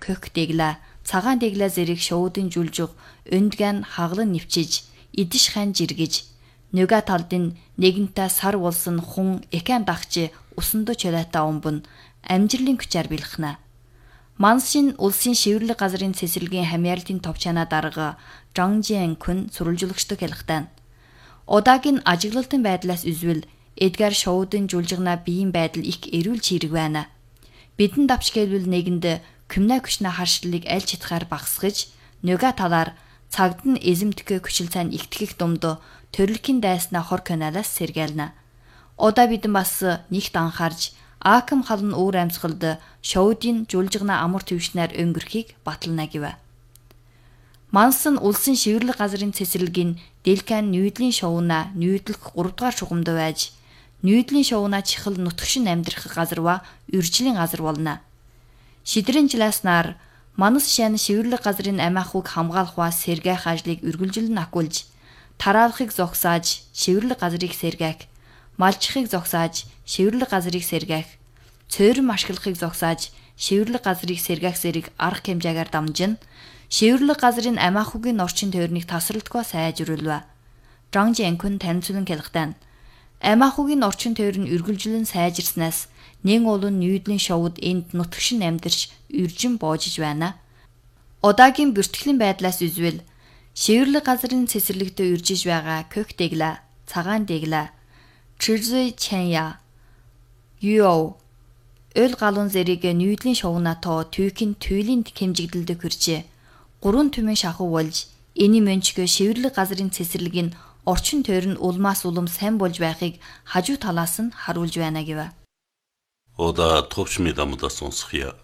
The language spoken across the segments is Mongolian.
көх дэглэ, цагаан дэглэ зэрэг шуудын жүлжиг өндгэн хаглан нэвчиж, идиш хан жиргэж, нөгөө талд нь нэгэнтээ сар болсон хун экран дагч усандо чөлөөтэй омбон амжилын күчээр бэлхнэ. Мансин улсын шивэрлэг газрын цэцэрлэгийн хамьяалтын товчаана дарга Жан Жиэн-күн сурвалжуулагчдыг хэлэхтэн. Удаагийн ажиглалтын байдлаас үзвэл Эдгар шуудын жүлжигна биеийн байдал их эрүүл чирэг байна. Бидэн давч гэлвэл нэгэнд күмнэ күчнэ харшлыг аль читгаар багсгаж, нөгөө талаар цагд нь эзэмтгэх күшил цайн ихтгэх думд төрөлхийн дайснаа хор каналаас сэргээлнэ. Удаа бидэн бас нэгт анхаарж Аакам халан өөр амьсгалд шуудын жүлжигна амар твшнээр өнгөрхийг батална гэв. Мансан улсын шивэрлэг газрын цэцэрлэгийн Дэлкан нүүдлийн шоуна нүүдлэх 3 дугаар шугамд байж, нүүдлийн шоуна чихэл нутгшин амьдрах газарва үржлийн газар болно. Шидрэн жиласнаар Манас шан шивэрлэг газрын амиахуг хамгаалах ба сэргээх ажлыг үргэлжлэн акуулж, тараалахыг зогсааж шивэрлэг газрыг сэргээх, малчихыг зогсааж шивэрлэг газрыг сэргээх, цөөрөн ашиглахыг зогсааж шивэрлэг газрыг сэргээх зэрэг арга хэмжээгээр дамжин, шивэрлэг газрын амиахугийн орчин тойрныг тасралтгүй сайжруулв. Жан Жиэн-күн танилцуулан хэлэхтэн. Амиахугийн орчин тойр нь үргэлжлэн сайжирснаас нэг олон нүүдлийн шовд энд нутгшин амьдарч үржин боожж байна. Удаагийн бүртгэлийн байдлаас үзвэл шивэрлэг газрын цэцэрлэгтээ үржиж байгаа көх дэглэ, цагаан дэглэ, Чжи Чэня, Юо, өл галун зэрэг нүүдлийн шовна тоо түйхийн түйлийн хэмжигдэлд хүрчээ. 3 түмэн шахуу болж эний мөнчгөө шивэрлэг газрын цэцэрлэгийн орчин тойр нь улмаас улам сайн болж байхыг хажуу талаас нь харуулж байна гэв. Ода товчми дамдаа сонсхия.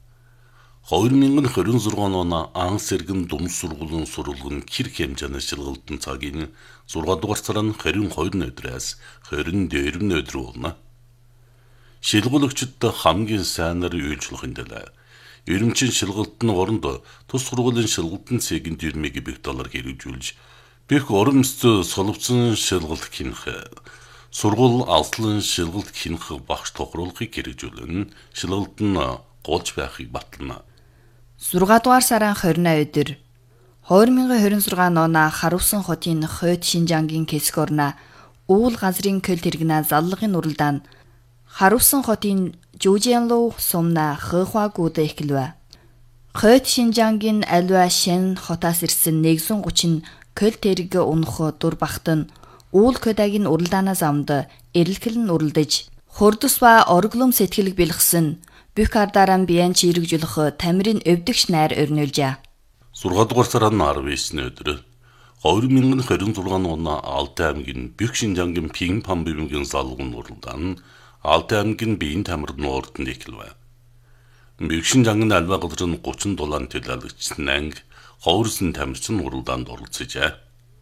2026 оны анх сэргэн дүн сургуулийн сурвалгын хэр хэмжээний шилгэлтэн цагийн 6 дугаар сар нь 22 өдрөөс 24 өдөр болно. Шилгүүлэгчид хамгийн сайнаар үйлчлэх хэмжээлээ. Ерөнчин шилгэлтэн оронд тус сургуулийн шилгэлтэн цэгийн $20,000 хэрэгжүүлж, бэх оромстой соловцсон шилгэлт хийнх, сургууль алслан шилгэлт хийнх багш тохируулахыг хэрэгжүүлэн шилгэлтэн голж байхыг батална. 6 дугаар сарын 28 өдөр 2026 оны Харусан хотын Хойд Шинжангийн хэсэг орна уул газрын көл тэргнэ заллагын уралдаан Харусан хотын Жужианлуу сумна Хэхуагууд эхлэв. Хойд Шинжангийн Альва Шэн хотоос ирсэн 130 көл тэрэг унах дур багтан уул көдагийн уралдаанаас амд эрэлхэл нь уралдаж хурдус ба орглом сэтгэлэг бэлгсэн бүх ардараа биен чирэгжүүлэх тамирын өвдөгч найр өрнүүлжээ. 6 дугаар сарын 19 өдөр 2026 оны Алтай аймгийн Бүх Шинжангийн Пингпан бивэнгийн залгын уралдаан Алтай аймгийн биеийн тамирын урданд эхлэв. Бүх Шинжангийн Альва газрын 30 дулаан төлөөлөгчсөн анги ховорсон тамирчин уралдаанд оролцожээ.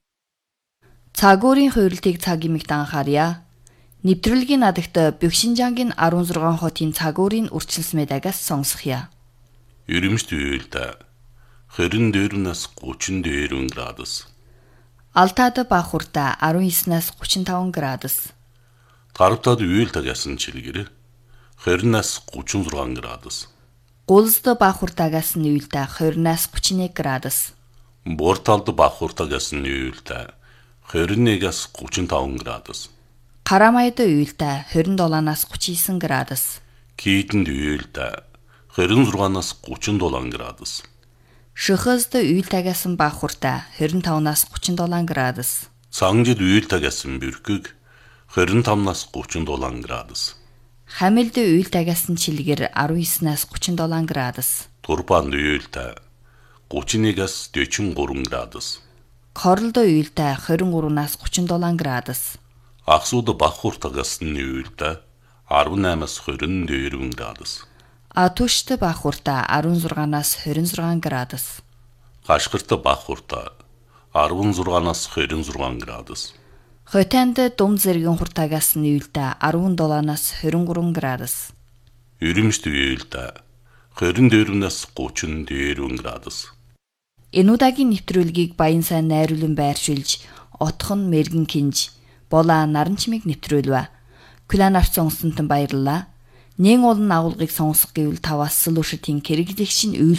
Цагуурын хуйрлтыг цаг имэгт анхаарья. Нэвтрүүлгийн надагт Бүх Шинжангийн 16 хотын цагуурын үрчилсэн мэдагаас сонсхия. Ерөмшт үеэлдэ 24-наас 34 градус. Алтайд Бахурта 19-наас 35 градус. Гарвтад үеэлдэ ясан чилгэр 20-наас 36 градус. Гулзд Бахуртагаас нь үеэлдэ 20-наас 31 градус. Борталд Бахуртагаас нь үеэлдэ 21-аас 35 градус. Карамайд үеэлдэ 27-наас 39 градус. Кийтэнд үеэлдэ 26-наас 37 градус. Шөхөзд үеэлдэгээс Бахурта 25-наас 37 градус. Цангид үеэлдэгээс Бүркэг 25-наас 37 градус. Хамилд үеэлдэгээс Чилгэр 19-наас 37 градус. Турбанд үеэлдэ 31-аас 43 градус. Королд үеэлдэ 23-наас 37 градус. Аксууд Бахуртагаас нь үеэлдэ 18-аас 24 градус. Атушт Бахурта 16-наас 26 градус. Хашгирт Бахурта 16-наас 26 градус. Хотонд Дум зэргийн хуртагаас нь үеэлдэ 17-наас 23 градус. Ерөмшт үеэлдэ 24-наас 34 градус. Энэ удаагийн нэвтрүүлгийг Баян сайн найруулан байршуулж, Отхон Мэргэн Кинж, Бола Наранчмыг нэвтрүүлвэ. Күлэн авч сонснонтон баярлалаа. Нэн олон агуулгыг сонсох гэвэл таваас сэлүүшэтийн хэрэглэгч нь